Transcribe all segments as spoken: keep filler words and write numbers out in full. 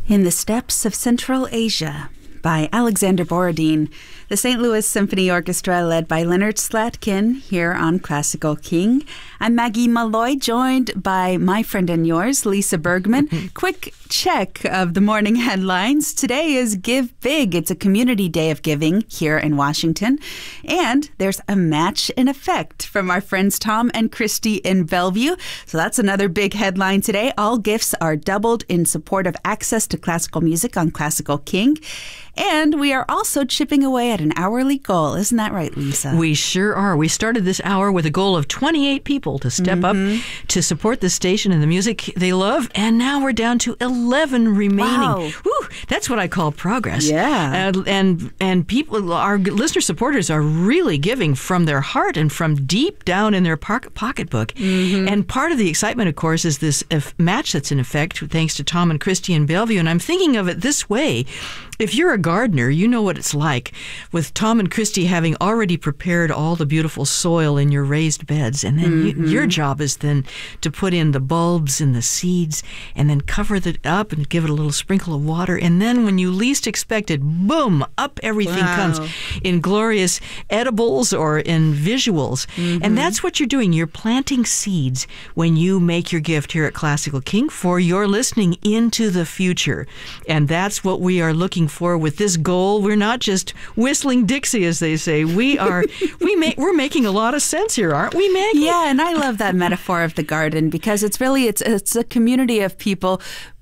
In the Steppes of Central Asia by Alexander Borodin, the Saint Louis Symphony Orchestra led by Leonard Slatkin here on Classical King. I'm Maggie Malloy, joined by my friend and yours, Lisa Bergman. Mm-hmm. Quick check of the morning headlines. Today is Give Big. It's a community day of giving here in Washington. And there's a match in effect from our friends Tom and Christy in Bellevue. So that's another big headline today. All gifts are doubled in support of access to classical music on Classical King. And we are also chipping away at an hourly goal. Isn't that right, Lisa? We sure are. We started this hour with a goal of twenty-eight people to step mm-hmm. up to support the station and the music they love. And now we're down to eleven remaining. Wow. Woo, that's what I call progress. Yeah. Uh, and and people, our listener supporters are really giving from their heart and from deep down in their par- pocketbook. Mm-hmm. And part of the excitement, of course, is this match that's in effect, thanks to Tom and Christy in Bellevue. And I'm thinking of it this way. If you're a gardener, you know what it's like with Tom and Christy having already prepared all the beautiful soil in your raised beds. And then mm-hmm. you, your job is then to put in the bulbs and the seeds and then cover it up and give it a little sprinkle of water. And then when you least expect it, boom, up everything wow. comes in glorious edibles or in visuals. Mm-hmm. And that's what you're doing. You're planting seeds when you make your gift here at Classical King for your listening into the future. And that's what we are looking for with this goal. We're not just whistling Dixie, as they say. We are we make we're making a lot of sense here, aren't we, Maggie? Yeah, and I love that metaphor of the garden because it's really it's it's a community of people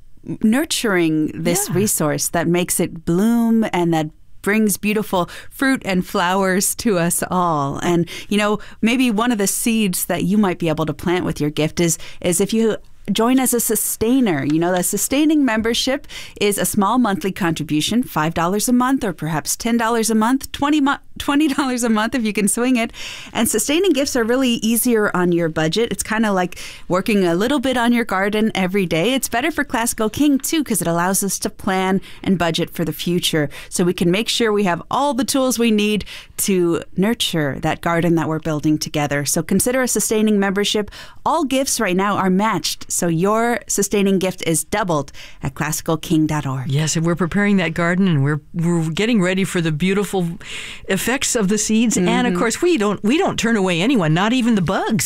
nurturing this yeah. resource that makes it bloom and that brings beautiful fruit and flowers to us all. And you know, maybe one of the seeds that you might be able to plant with your gift is is if you join as a sustainer. You know, the sustaining membership is a small monthly contribution, five dollars a month or perhaps ten dollars a month, twenty dollars a month if you can swing it. And sustaining gifts are really easier on your budget. It's kind of like working a little bit on your garden every day. It's better for Classical King, too, because it allows us to plan and budget for the future. So we can make sure we have all the tools we need to nurture that garden that we're building together. So consider a sustaining membership. All gifts right now are matched. So your sustaining gift is doubled at classical king dot org. Yes, and we're preparing that garden, and we're we're getting ready for the beautiful effects of the seeds. Mm-hmm. And of course, we don't we don't turn away anyone, not even the bugs.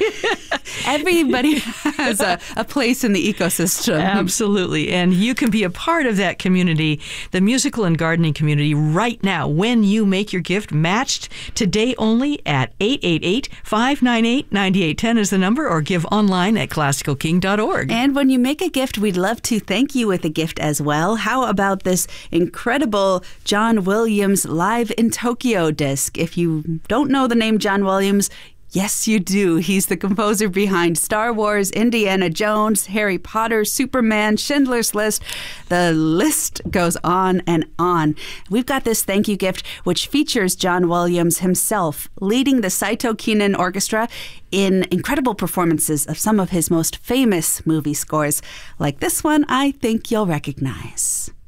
Everybody has a, a place in the ecosystem. Absolutely, and you can be a part of that community, the musical and gardening community, right now when you make your gift matched today only at eight eight eight, five nine eight, nine eight one zero is the number, or give online at classical king dot org. And when you make a gift, we'd love to thank you with a gift as well. How about this incredible John Williams Live in Tokyo disc? If you don't know the name John Williams, yes, you do. He's the composer behind Star Wars, Indiana Jones, Harry Potter, Superman, Schindler's List. The list goes on and on. We've got this thank you gift, which features John Williams himself leading the Saito Kinen Orchestra in incredible performances of some of his most famous movie scores, like this one I think you'll recognize.